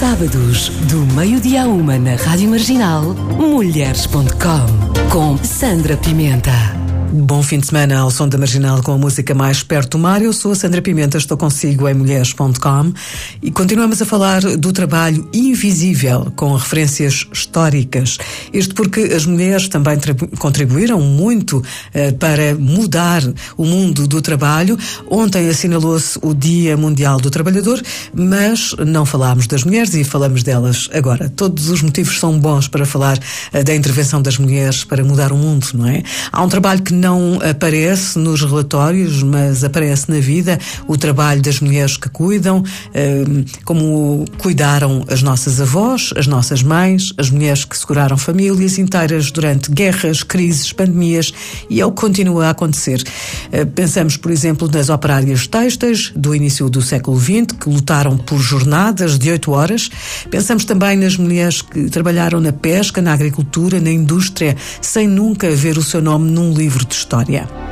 sábados, do meio-dia à 1 na Rádio Marginal, Mulheres.com, com Sandra Pimenta. Bom fim de semana ao som da Marginal com a música mais perto do mar. Eu sou a Sandra Pimenta, estou consigo em Mulheres.com e continuamos a falar do trabalho invisível com referências históricas. Isto porque as mulheres também contribuíram muito para mudar o mundo do trabalho. Ontem assinalou-se o Dia Mundial do Trabalhador, mas não falámos das mulheres e falamos delas agora. Todos os motivos são bons para falar da intervenção das mulheres para mudar o mundo, não é? Há um trabalho que não aparece nos relatórios, mas aparece na vida, o trabalho das mulheres que cuidam, como cuidaram as nossas avós, as nossas mães, as mulheres que seguraram famílias inteiras durante guerras, crises, pandemias, e é o que continua a acontecer. Pensamos, por exemplo, nas operárias têxteis do início do século XX, que lutaram por jornadas de 8 horas. Pensamos também nas mulheres que trabalharam na pesca, na agricultura, na indústria, sem nunca ver o seu nome num livro de história.